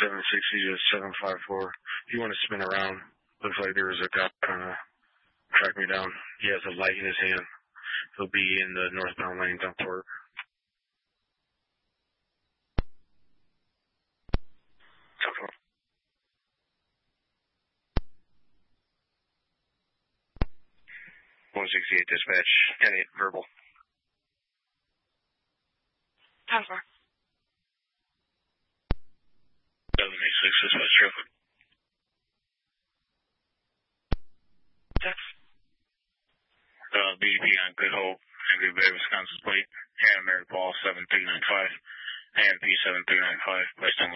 760 to 754. If you want to spin around, looks like there was a guy trying to track me down. He has a light in his hand. He'll be in the northbound lane down Port. Okay. 168 dispatch, 10-8 verbal. 10-4. 786 dispatch traffic. 6. BDP on Good Hope, Green Bay, Wisconsin plate, Hannah Mary Paul 7395, AMP 7395, placed on